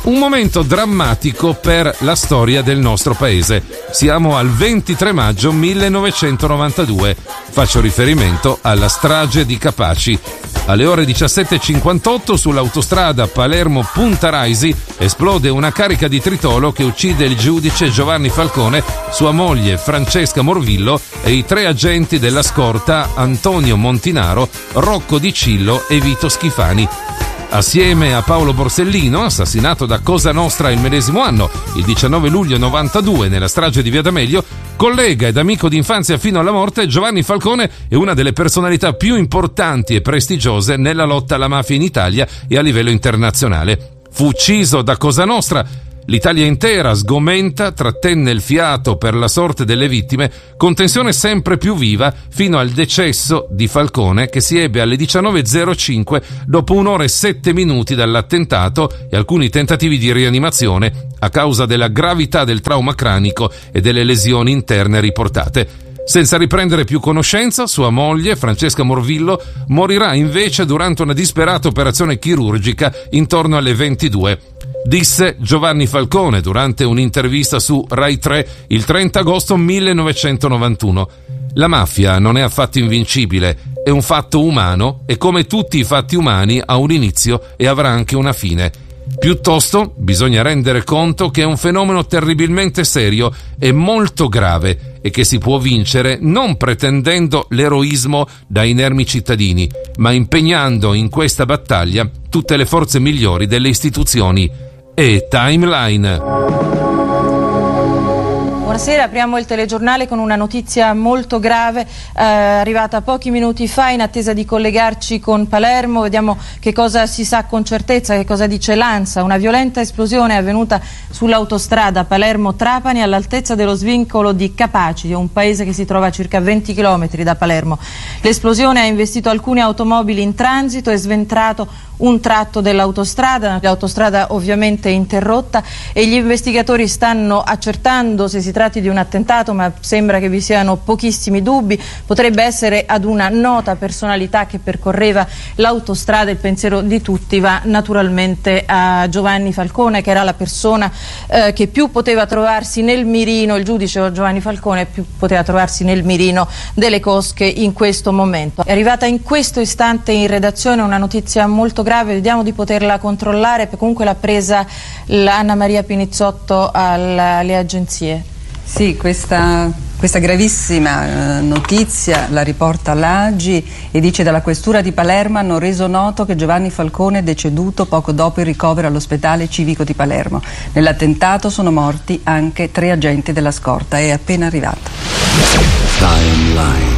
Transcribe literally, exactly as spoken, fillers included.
Un momento drammatico per la storia del nostro paese. Siamo al ventitré maggio millenovecentonovantadue. Faccio riferimento alla strage di Capaci. Alle ore diciassette e cinquantotto sull'autostrada Palermo-Punta Raisi esplode una carica di tritolo che uccide il giudice Giovanni Falcone, sua moglie Francesca Morvillo e i tre agenti della scorta Antonio Montinaro, Rocco Di Cillo e Vito Schifani. Assieme a Paolo Borsellino, assassinato da Cosa Nostra il medesimo anno, il diciannove luglio novantadue nella strage di Via D'Amelio, collega ed amico d'infanzia fino alla morte, Giovanni Falcone è una delle personalità più importanti e prestigiose nella lotta alla mafia in Italia e a livello internazionale. Fu ucciso da Cosa Nostra. L'Italia intera, sgomenta, trattenne il fiato per la sorte delle vittime, con tensione sempre più viva fino al decesso di Falcone, che si ebbe alle diciannove e zero cinque dopo un'ora e sette minuti dall'attentato e alcuni tentativi di rianimazione a causa della gravità del trauma cranico e delle lesioni interne riportate. Senza riprendere più conoscenza, sua moglie, Francesca Morvillo, morirà invece durante una disperata operazione chirurgica intorno alle ventidue. Disse Giovanni Falcone durante un'intervista su Rai tre il trenta agosto millenovecentonovantuno. La mafia non è affatto invincibile, è un fatto umano e come tutti i fatti umani ha un inizio e avrà anche una fine. Piuttosto bisogna rendere conto che è un fenomeno terribilmente serio e molto grave e che si può vincere non pretendendo l'eroismo da inermi cittadini, ma impegnando in questa battaglia tutte le forze migliori delle istituzioni. E Timeline. Buonasera, apriamo il telegiornale con una notizia molto grave eh, arrivata pochi minuti fa in attesa di collegarci con Palermo. Vediamo che cosa si sa con certezza, che cosa dice l'ANSA. Una violenta esplosione è avvenuta sull'autostrada Palermo-Trapani all'altezza dello svincolo di Capaci, un paese che si trova a circa venti chilometri da Palermo. L'esplosione ha investito alcune automobili in transito e sventrato un tratto dell'autostrada, l'autostrada ovviamente interrotta e gli investigatori stanno accertando se si tratti di un attentato, ma sembra che vi siano pochissimi dubbi. Potrebbe essere ad una nota personalità che percorreva l'autostrada. Il pensiero di tutti va naturalmente a Giovanni Falcone, che era la persona eh, che più poteva trovarsi nel mirino, il giudice Giovanni Falcone più poteva trovarsi nel mirino delle cosche in questo momento. È arrivata in questo istante in redazione una notizia molto grave, vediamo di poterla controllare, comunque l'ha presa Anna Maria Pinizzotto alle agenzie. Sì, questa, questa gravissima eh, notizia la riporta l'A G I e dice: dalla questura di Palermo hanno reso noto che Giovanni Falcone è deceduto poco dopo il ricovero all'ospedale civico di Palermo. Nell'attentato sono morti anche tre agenti della scorta. È appena arrivato. Timeline.